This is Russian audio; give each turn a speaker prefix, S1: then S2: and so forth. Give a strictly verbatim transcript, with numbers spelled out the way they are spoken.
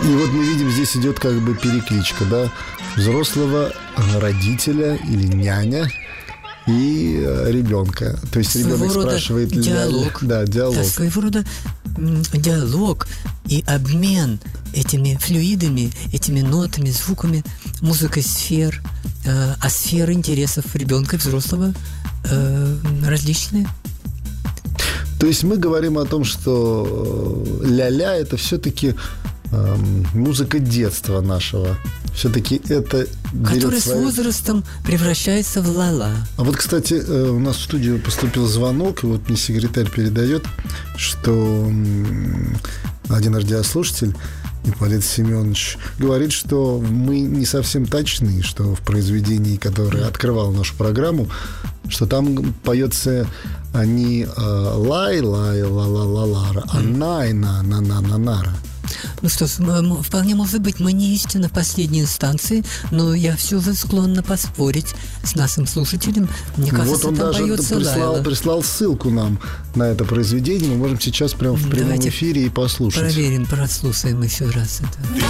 S1: И вот мы видим, здесь идет как бы перекличка, да, взрослого родителя или няня и ребенка. То есть ребенок спрашивает...
S2: Диалог.
S1: Да, диалог. Да,
S2: своего рода диалог и обмен этими флюидами, этими нотами, звуками, музыкой сфер, э, а сферы интересов ребенка и взрослого э, различные.
S1: То есть мы говорим о том, что ля-ля – это все-таки э, музыка детства нашего. Все-таки это
S2: который
S1: свои...
S2: с возрастом превращается в ла-ла.
S1: А вот, кстати, у нас в студию поступил звонок, и вот мне секретарь передает, что один радиослушатель, Ипполит Семенович, говорит, что мы не совсем точны, что в произведении, которое открывало нашу программу, что там поется не лай лай ла ла ла лара, а най на на на на нара.
S2: Ну что, вполне может быть, мы не истинно в последней инстанции, но я все же склонна поспорить с нашим слушателем. Мне кажется,
S1: вот он
S2: там
S1: даже
S2: поется
S1: прислал, прислал ссылку нам на это произведение. Мы можем сейчас прямо в прямом
S2: Давайте
S1: эфире и послушать.
S2: Проверим, прослушаем еще раз это.